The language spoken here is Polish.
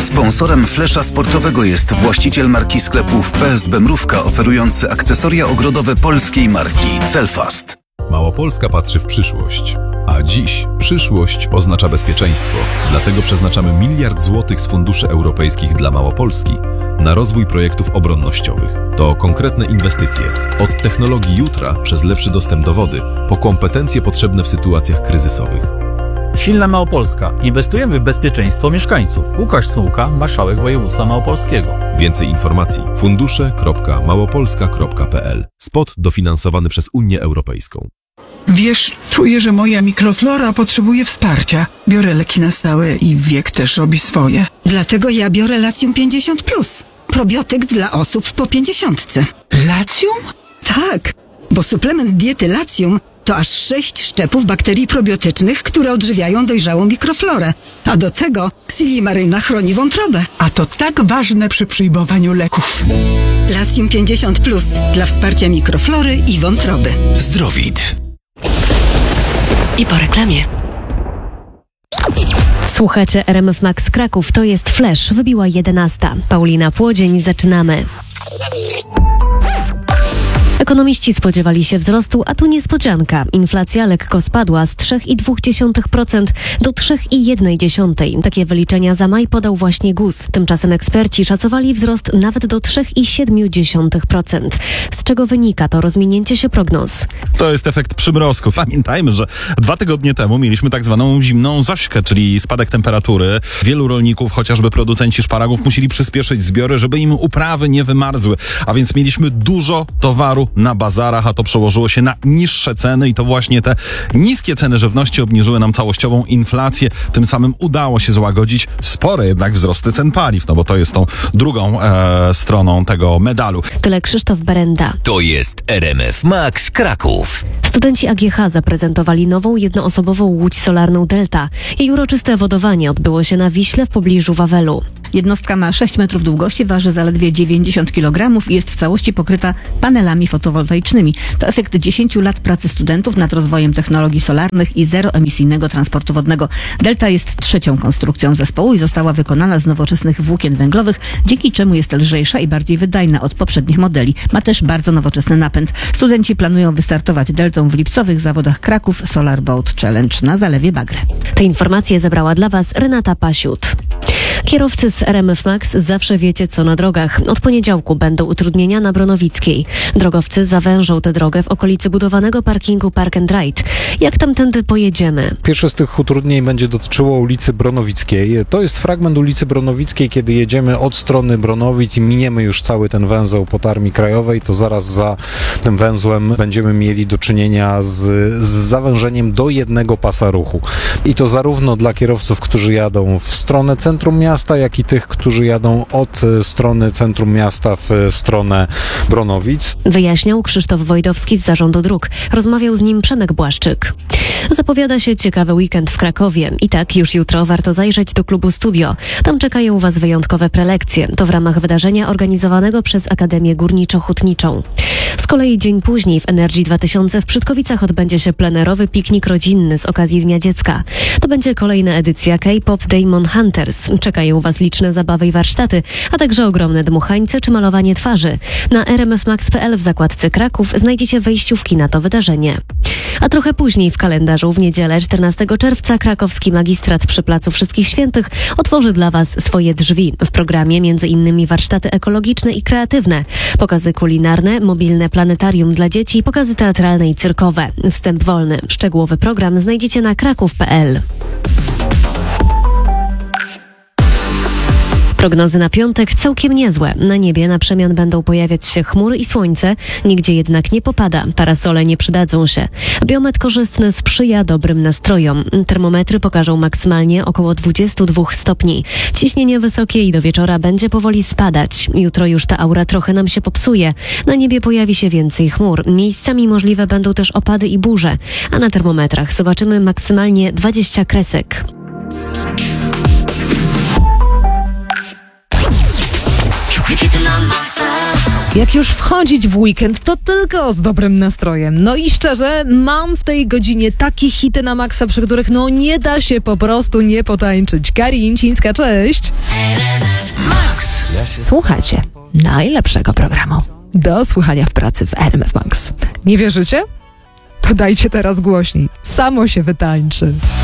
Sponsorem Flesza Sportowego jest właściciel marki sklepów PSB Mrówka, oferujący akcesoria ogrodowe polskiej marki Celfast. Małopolska patrzy w przyszłość. A dziś przyszłość oznacza bezpieczeństwo. Dlatego przeznaczamy 1 miliard złotych z funduszy europejskich dla Małopolski na rozwój projektów obronnościowych. To konkretne inwestycje. Od technologii jutra przez lepszy dostęp do wody, po kompetencje potrzebne w sytuacjach kryzysowych. Silna Małopolska. Inwestujemy w bezpieczeństwo mieszkańców. Łukasz Smułka, marszałek województwa małopolskiego. Więcej informacji fundusze.małopolska.pl. Spot dofinansowany przez Unię Europejską. Wiesz, czuję, że moja mikroflora potrzebuje wsparcia. Biorę leki na stałe i wiek też robi swoje. Dlatego ja biorę Latium 50+. Probiotyk dla osób po 50. Latium? Tak, bo suplement diety Latium to aż 6 szczepów bakterii probiotycznych, które odżywiają dojrzałą mikroflorę. A do tego Silimaryna chroni wątrobę. A to tak ważne przy przyjmowaniu leków. Latium 50+ dla wsparcia mikroflory i wątroby. Zdrowit. I po reklamie. Słuchacie RMF Max Kraków, to jest Flash, wybiła 11. Paulina Płodzień, zaczynamy. Ekonomiści spodziewali się wzrostu, a tu niespodzianka. Inflacja lekko spadła z 3,2% do 3,1%. Takie wyliczenia za maj podał właśnie GUS. Tymczasem eksperci szacowali wzrost nawet do 3,7%. Z czego wynika to rozminięcie się prognoz? To jest efekt przymrozków. Pamiętajmy, że 2 tygodnie temu mieliśmy tak zwaną zimną Zośkę, czyli spadek temperatury. Wielu rolników, chociażby producenci szparagów, musieli przyspieszyć zbiory, żeby im uprawy nie wymarzły. A więc mieliśmy dużo towaru na bazarach, a to przełożyło się na niższe ceny i to właśnie te niskie ceny żywności obniżyły nam całościową inflację. Tym samym udało się złagodzić spore jednak wzrosty cen paliw, no bo to jest tą drugą stroną tego medalu. Tyle Krzysztof Berenda. To jest RMF Max Kraków. Studenci AGH zaprezentowali nową jednoosobową łódź solarną Delta. Jej uroczyste wodowanie odbyło się na Wiśle w pobliżu Wawelu. Jednostka ma 6 metrów długości, waży zaledwie 90 kg i jest w całości pokryta panelami fotowoltaicznymi. To efekt 10 lat pracy studentów nad rozwojem technologii solarnych i zeroemisyjnego transportu wodnego. Delta jest 3. konstrukcją zespołu i została wykonana z nowoczesnych włókien węglowych, dzięki czemu jest lżejsza i bardziej wydajna od poprzednich modeli. Ma też bardzo nowoczesny napęd. Studenci planują wystartować Deltą w lipcowych zawodach Kraków Solar Boat Challenge na Zalewie Bagry. Te informacje zebrała dla Was Renata Pasiut. Kierowcy z RMF Max zawsze wiecie co na drogach. Od poniedziałku będą utrudnienia na Bronowickiej. Drogowcy zawężą tę drogę w okolicy budowanego parkingu Park and Ride. Jak tamtędy pojedziemy? Pierwsze z tych utrudnień będzie dotyczyło ulicy Bronowickiej. To jest fragment ulicy Bronowickiej, kiedy jedziemy od strony Bronowic i miniemy już cały ten węzeł pod Armii Krajowej, to zaraz za tym węzłem będziemy mieli do czynienia z zawężeniem do jednego pasa ruchu. I to zarówno dla kierowców, którzy jadą w stronę centrum miasta, jak i tych, którzy jadą od strony centrum miasta w stronę Bronowic. Wyjaśniał Krzysztof Wojdowski z Zarządu Dróg. Rozmawiał z nim Przemek Błaszczyk. Zapowiada się ciekawy weekend w Krakowie. I tak już jutro warto zajrzeć do klubu Studio. Tam czekają Was wyjątkowe prelekcje. To w ramach wydarzenia organizowanego przez Akademię Górniczo-Hutniczą. Z kolei dzień później w Energy 2000 w Przytkowicach odbędzie się plenerowy piknik rodzinny z okazji Dnia Dziecka. To będzie kolejna edycja K-Pop Demon Hunters. Czekają Was liczne zabawy i warsztaty, a także ogromne dmuchańce czy malowanie twarzy. Na rmfmax.pl w zakładce Kraków znajdziecie wejściówki na to wydarzenie. A trochę później w kalendarzu w niedzielę 14 czerwca krakowski magistrat przy Placu Wszystkich Świętych otworzy dla Was swoje drzwi. W programie m.in. warsztaty ekologiczne i kreatywne, pokazy kulinarne, mobilne planetarium dla dzieci, pokazy teatralne i cyrkowe. Wstęp wolny. Szczegółowy program znajdziecie na kraków.pl. Prognozy na piątek całkiem niezłe. Na niebie na przemian będą pojawiać się chmury i słońce, nigdzie jednak nie popada. Parasole nie przydadzą się. Biometr korzystny sprzyja dobrym nastrojom. Termometry pokażą maksymalnie około 22 stopni. Ciśnienie wysokie i do wieczora będzie powoli spadać. Jutro już ta aura trochę nam się popsuje. Na niebie pojawi się więcej chmur. Miejscami możliwe będą też opady i burze. A na termometrach zobaczymy maksymalnie 20 kresek. Jak już wchodzić w weekend, to tylko z dobrym nastrojem. No i szczerze, mam w tej godzinie takie hity na maksa, przy których nie da się po prostu nie potańczyć. Kari Incińska, cześć! Słuchacie najlepszego programu do słuchania w pracy w RMF Max. Nie wierzycie? To dajcie teraz głośniej. Samo się wytańczy.